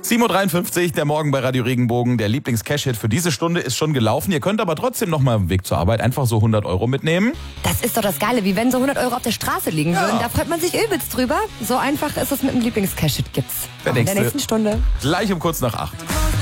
7.53 Uhr, der Morgen bei Radio Regenbogen. Der Lieblings-Cash-Hit für diese Stunde ist schon gelaufen. Ihr könnt aber trotzdem noch mal im Weg zur Arbeit einfach so 100 € mitnehmen. Das ist doch das Geile, wie wenn so 100 € auf der Straße liegen würden. Da freut man sich übelst drüber. So einfach ist es mit dem Lieblings-Cash-Hit gibt's. Der in der nächsten Stunde. Gleich um kurz nach 8.